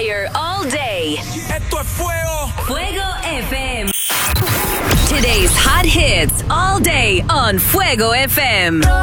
fire all day. Esto es fuego. Fuego FM. Today's hot hits all day on Fuego FM.